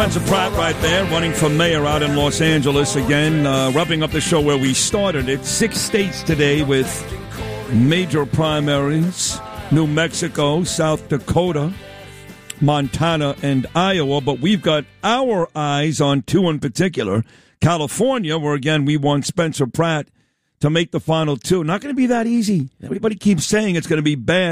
Spencer Pratt right there, running for mayor out in Los Angeles again, wrapping up the show where we started it. 6 states today with major primaries: New Mexico, South Dakota, Montana, and Iowa. But we've got our eyes on 2 in particular. California, where, again, we want Spencer Pratt to make the final 2. Not going to be that easy. Everybody keeps saying it's going to be bad.